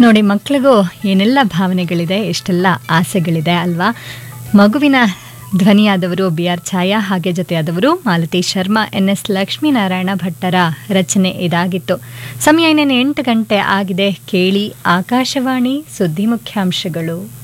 ನೋಡಿ, ಮಕ್ಕಳಿಗೂ ಏನೆಲ್ಲ ಭಾವನೆಗಳಿದೆ, ಎಷ್ಟೆಲ್ಲ ಆಸೆಗಳಿದೆ ಅಲ್ವಾ. ಮಗುವಿನ ಧ್ವನಿಯಾದವರು BR ಛಾಯಾ, ಹಾಗೆ ಜೊತೆಯಾದವರು ಮಾಲತಿ ಶರ್ಮಾ. NS ಲಕ್ಷ್ಮೀನಾರಾಯಣ ಭಟ್ಟರ ರಚನೆ ಇದಾಗಿತ್ತು. ಸಮಯ ಇನ್ನೇನು 8 ಗಂಟೆ ಆಗಿದೆ. ಕೇಳಿ ಆಕಾಶವಾಣಿ ಸುದ್ದಿ ಮುಖ್ಯಾಂಶಗಳು.